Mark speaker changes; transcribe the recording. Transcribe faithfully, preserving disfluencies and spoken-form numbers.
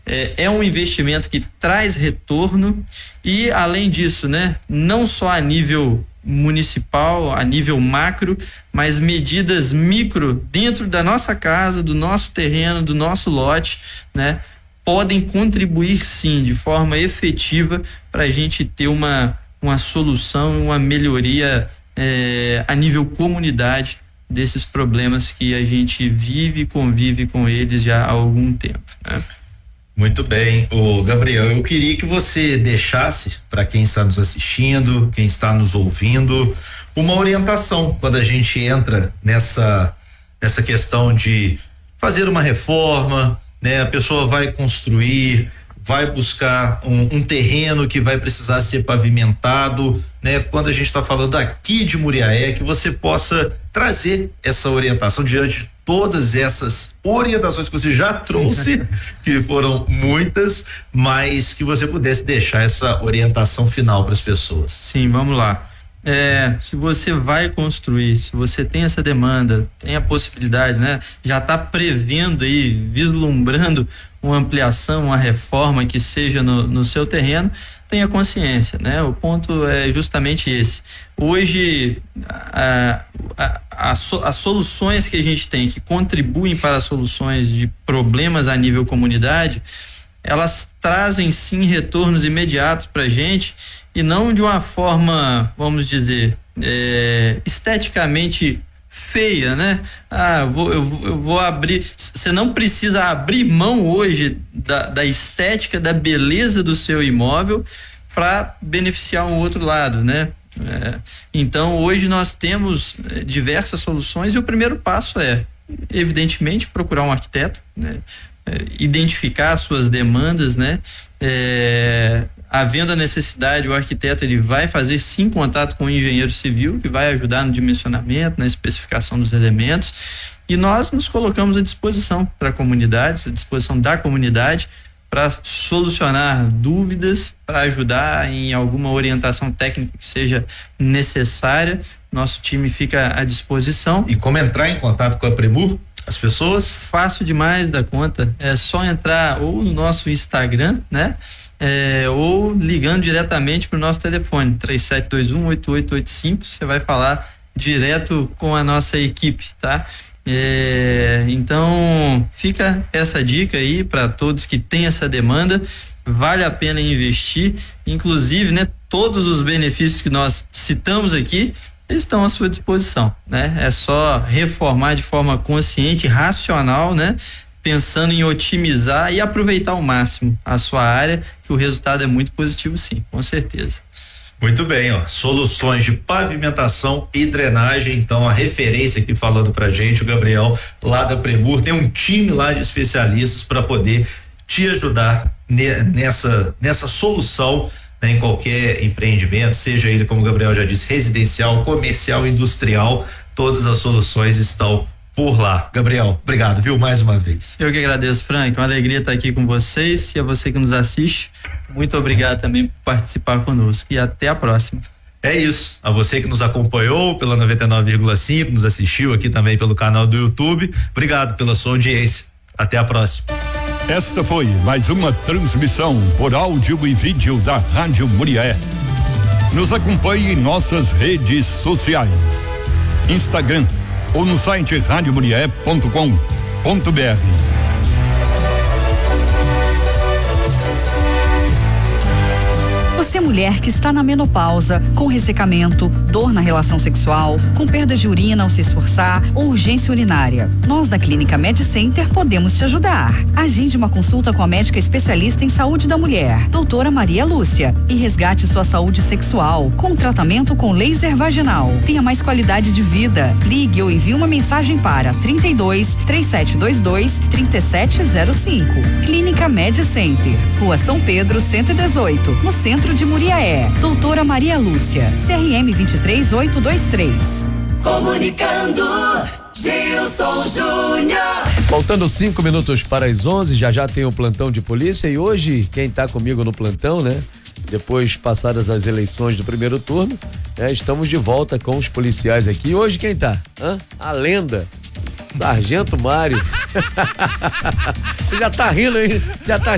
Speaker 1: é, é um investimento que traz retorno e, além disso, né, não só a nível municipal, a nível macro, mas medidas micro dentro da nossa casa, do nosso terreno, do nosso lote, né, podem contribuir sim de forma efetiva para a gente ter uma, uma solução, uma melhoria é, a nível comunidade desses problemas que a gente vive e convive com eles já há algum tempo, né?
Speaker 2: Muito bem, ô Gabriel, eu queria que você deixasse para quem está nos assistindo, quem está nos ouvindo, uma orientação quando a gente entra nessa nessa questão de fazer uma reforma, né? A pessoa vai construir, vai buscar um, um terreno que vai precisar ser pavimentado, né? Quando a gente está falando aqui de Muriaé, que você possa trazer essa orientação diante de todas essas orientações que você já trouxe, que foram muitas, mas que você pudesse deixar essa orientação final para as pessoas.
Speaker 1: Sim, vamos lá. É, se você vai construir, se você tem essa demanda, tem a possibilidade, né? Já está prevendo aí, vislumbrando uma ampliação, uma reforma que seja no, no seu terreno, tenha consciência, né? O ponto é justamente esse. Hoje, a, a, a, as soluções que a gente tem que contribuem para as soluções de problemas a nível comunidade, elas trazem sim retornos imediatos para a gente e não de uma forma, vamos dizer, é, esteticamente feia, né? Ah, eu vou, eu vou, eu vou abrir. Você não precisa abrir mão hoje da, da estética, da beleza do seu imóvel para beneficiar um outro lado, né? É, então hoje nós temos é, diversas soluções e o primeiro passo é, evidentemente, procurar um arquiteto, né? É, identificar as suas demandas, né? É, havendo a necessidade, o arquiteto ele vai fazer sim contato com o engenheiro civil, que vai ajudar no dimensionamento, na especificação dos elementos, e nós nos colocamos à disposição para a comunidade, à disposição da comunidade, para solucionar dúvidas, para ajudar em alguma orientação técnica que seja necessária. Nosso time fica à disposição.
Speaker 2: E como entrar em contato com a Premur? As pessoas?
Speaker 1: Fácil demais da conta. É só entrar ou no nosso Instagram, né? É, ou ligando diretamente para o nosso telefone três sete dois um, oito oito oito cinco. Você vai falar direto com a nossa equipe, tá? É, então fica essa dica aí para todos que têm essa demanda. Vale a pena investir, inclusive, né? Todos os benefícios que nós citamos aqui estão à sua disposição, né? É só reformar de forma consciente, racional, né? Pensando em otimizar e aproveitar ao máximo a sua área, que o resultado é muito positivo, sim, com certeza.
Speaker 2: Muito bem, ó, soluções de pavimentação e drenagem, então a referência aqui falando pra gente, o Gabriel lá da Premur, tem um time lá de especialistas para poder te ajudar ne, nessa nessa solução, né, em qualquer empreendimento, seja ele, como o Gabriel já disse, residencial, comercial, industrial, todas as soluções estão por lá. Gabriel, obrigado, viu, mais uma vez.
Speaker 1: Eu que agradeço, Frank, uma alegria estar aqui com vocês e a você que nos assiste, muito obrigado também por participar conosco e até a próxima.
Speaker 2: É isso, a você que nos acompanhou pela noventa e nove vírgula cinco, nos assistiu aqui também pelo canal do YouTube, obrigado pela sua audiência, até a próxima.
Speaker 3: Esta foi mais uma transmissão por áudio e vídeo da Rádio Muriaé. Nos acompanhe em nossas redes sociais, Instagram ou no site rádio muriaé ponto com ponto br.
Speaker 4: Você, mulher que está na menopausa, com ressecamento, dor na relação sexual, com perdas de urina ao se esforçar ou urgência urinária, nós da Clínica Med Center podemos te ajudar. Agende uma consulta com a médica especialista em saúde da mulher, doutora Maria Lúcia, e resgate sua saúde sexual com tratamento com laser vaginal. Tenha mais qualidade de vida. Ligue ou envie uma mensagem para trinta e dois, três sete dois dois, trinta sete zero cinco. Clínica Med Center, Rua São Pedro, cento e dezoito, no centro de Muriaé. Doutora Maria Lúcia, C R M vinte e três mil oitocentos e vinte e três.
Speaker 5: Comunicando, Gilson Júnior.
Speaker 6: Faltando cinco minutos para as onze, já já tem o plantão de polícia e hoje quem está comigo no plantão, né? Depois passadas as eleições do primeiro turno, né? Estamos de volta com os policiais aqui. Hoje quem tá? Hã? A lenda, Sargento Mário. Você já tá rindo aí? Já tá